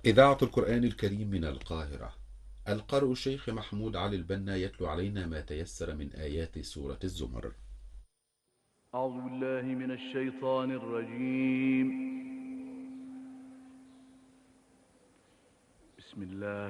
إذاعة القرآن الكريم من القاهرة. القارئ الشيخ محمود علي البنا يتلو علينا ما تيسر من آيات سورة الزمر. أعوذ بالله من الشيطان الرجيم. بسم الله